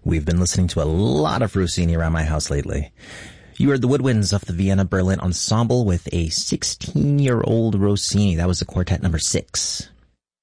We've been listening to a lot of Rossini around my house lately. You heard the woodwinds of the Vienna Berlin Ensemble with a 16-year-old Rossini. That was the quartet number 6.